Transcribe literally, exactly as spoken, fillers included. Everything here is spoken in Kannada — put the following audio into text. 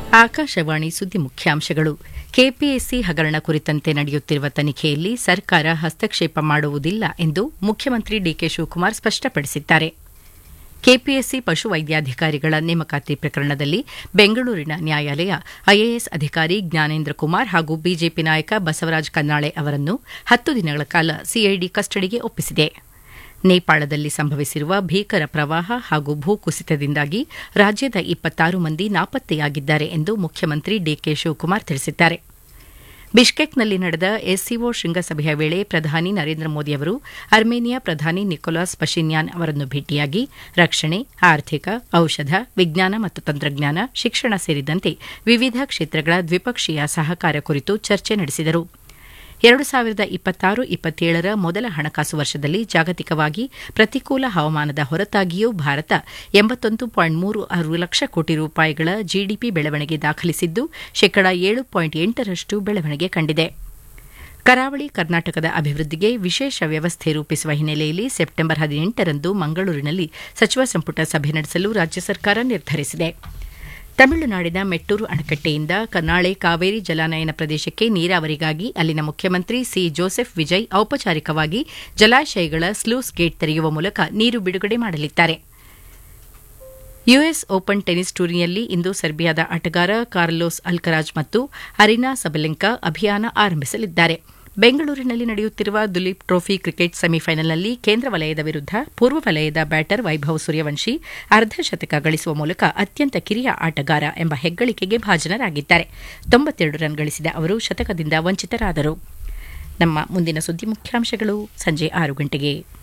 ಆಕಾಶವಾಣಿ ಸುದ್ದಿ ಮುಖ್ಯಾಂಶಗಳು. ಕೆಪಿಎಸ್ಸಿ ಹಗರಣ ಕುರಿತಂತೆ ನಡೆಯುತ್ತಿರುವ ತನಿಖೆಯಲ್ಲಿ ಸರ್ಕಾರ ಹಸ್ತಕ್ಷೇಪ ಮಾಡುವುದಿಲ್ಲ ಎಂದು ಮುಖ್ಯಮಂತ್ರಿ ಡಿಕೆ ಶಿವಕುಮಾರ್ ಸ್ಪಷ್ಟಪಡಿಸಿದ್ದಾರೆ. ಕೆಪಿಎಸ್ಸಿ ಪಶುವೈದ್ಯಾಧಿಕಾರಿಗಳ ನೇಮಕಾತಿ ಪ್ರಕರಣದಲ್ಲಿ ಬೆಂಗಳೂರಿನ ನ್ಯಾಯಾಲಯ ಐಎಎಸ್ ಅಧಿಕಾರಿ ಜ್ಞಾನೇಂದ್ರ ಕುಮಾರ್ ಹಾಗೂ ಬಿಜೆಪಿ ನಾಯಕ ಬಸವರಾಜ ಕನ್ನಾಳೆ ಅವರನ್ನು ಹತ್ತು ದಿನಗಳ ಕಾಲ ಸಿಐಡಿ ಕಸ್ಟಡಿಗೆ ಒಪ್ಪಿಸಿದೆ. ನೇಪಾಳದಲ್ಲಿ ಸಂಭವಿಸಿರುವ ಭೀಕರ ಪ್ರವಾಹ ಹಾಗೂ ಭೂಕುಸಿತದಿಂದಾಗಿ ರಾಜ್ಯದ ಇಪ್ಪತ್ತಾರು ಮಂದಿ ನಾಪತ್ತೆಯಾಗಿದ್ದಾರೆ ಎಂದು ಮುಖ್ಯಮಂತ್ರಿ ಡಿಕೆ ಶಿವಕುಮಾರ್ ತಿಳಿಸಿದ್ದಾರೆ. ಬಿಷ್ಕೆಕ್ನಲ್ಲಿ ನಡೆದ ಎಸ್ಸಿಒ ಶೃಂಗಸಭೆಯ ವೇಳೆ ಪ್ರಧಾನಿ ನರೇಂದ್ರ ಮೋದಿ ಅವರು ಅರ್ಮೇನಿಯಾ ಪ್ರಧಾನಿ ನಿಕೋಲಾಸ್ ಪಶಿನ್ಯಾನ್ ಅವರನ್ನು ಭೇಟಿಯಾಗಿ ರಕ್ಷಣೆ, ಆರ್ಥಿಕ, ಔಷಧ, ವಿಜ್ಞಾನ ಮತ್ತು ತಂತ್ರಜ್ಞಾನ, ಶಿಕ್ಷಣ ಸೇರಿದಂತೆ ವಿವಿಧ ಕ್ಷೇತ್ರಗಳ ದ್ವಿಪಕ್ಷೀಯ ಸಹಕಾರ ಕುರಿತು ಚರ್ಚೆ ನಡೆಸಿದರು. ಎರಡು ಸಾವಿರದ ಇಪ್ಪತ್ತಾರು ಇಪ್ಪತ್ತೇಳರ ಮೊದಲ ಹಣಕಾಸು ವರ್ಷದಲ್ಲಿ ಜಾಗತಿಕವಾಗಿ ಪ್ರತಿಕೂಲ ಹವಾಮಾನದ ಹೊರತಾಗಿಯೂ ಭಾರತ ಎಂಬತ್ತೊಂದು ಪಾಯಿಂಟ್ ಮೂರು ಆರು ಲಕ್ಷ ಕೋಟಿ ರೂಪಾಯಿಗಳ ಜಿಡಿಪಿ ಬೆಳವಣಿಗೆ ದಾಖಲಿಸಿದ್ದು ಶೇಕಡಾ ಏಳು ಪಾಯಿಂಟ್ ಎಂಟರಷ್ಟು ಬೆಳವಣಿಗೆ ಕಂಡಿದೆ. ಕರಾವಳಿ ಕರ್ನಾಟಕದ ಅಭಿವೃದ್ಧಿಗೆ ವಿಶೇಷ ವ್ಯವಸ್ಥೆ ರೂಪಿಸುವ ಹಿನ್ನೆಲೆಯಲ್ಲಿ ಸೆಪ್ಟೆಂಬರ್ ಹದಿನೆಂಟರಂದು ಮಂಗಳೂರಿನಲ್ಲಿ ಸಚಿವ ಸಂಪುಟ ಸಭೆ ನಡೆಸಲು ರಾಜ್ಯ ಸರ್ಕಾರ ನಿರ್ಧರಿಸಿದೆ. ತಮಿಳುನಾಡಿನ ಮೆಟ್ಟೂರು ಅಣೆಕಟ್ಟೆಯಿಂದ ಕನ್ನಾಳೆ ಕಾವೇರಿ ಜಲಾನಯನ ಪ್ರದೇಶಕ್ಕೆ ನೀರಾವರಿಗಾಗಿ ಅಲ್ಲಿನ ಮುಖ್ಯಮಂತ್ರಿ ಸಿ ಜೋಸೆಫ್ ವಿಜಯ್ ಔಪಚಾರಿಕವಾಗಿ ಜಲಾಶಯಗಳ ಸ್ಲೂಸ್ ಗೇಟ್ ತೆರೆಯುವ ಮೂಲಕ ನೀರು ಬಿಡುಗಡೆ ಮಾಡಲಿದ್ದಾರೆ. ಯುಎಸ್ ಓಪನ್ ಟೆನಿಸ್ ಟೂರ್ನಿಯಲ್ಲಿ ಇಂದು ಸರ್ಬಿಯಾದ ಆಟಗಾರ ಕಾರ್ಲೋಸ್ ಅಲ್ಕರಾಜ್ ಮತ್ತು ಅರಿನಾ ಸಬಲೆಂಕಾ ಅಭಿಯಾನ ಆರಂಭಿಸಲಿದ್ದಾರೆ. ಬೆಂಗಳೂರಿನಲ್ಲಿ ನಡೆಯುತ್ತಿರುವ ದುಲೀಪ್ ಟ್ರೋಫಿ ಕ್ರಿಕೆಟ್ ಸೆಮಿಫೈನಲ್ನಲ್ಲಿ ಕೇಂದ್ರ ವಲಯದ ವಿರುದ್ಧ ಪೂರ್ವ ವಲಯದ ಬ್ಯಾಟರ್ ವೈಭವ್ ಸೂರ್ಯವಂಶಿ ಅರ್ಧಶತಕ ಗಳಿಸುವ ಮೂಲಕ ಅತ್ಯಂತ ಕಿರಿಯ ಆಟಗಾರ ಎಂಬ ಹೆಗ್ಗಳಿಕೆಗೆ ಭಾಜನರಾಗಿದ್ದಾರೆ. ತೊಂಬತ್ತೆರಡು ರನ್ ಗಳಿಸಿದ ಅವರು ಶತಕದಿಂದ ವಂಚಿತರಾದರು. ನಮ್ಮ ಮುಂದಿನ ಸುದ್ದಿ ಮುಖ್ಯಾಂಶಗಳು ಸಂಜೆ ಆರು ಗಂಟೆಗೆ.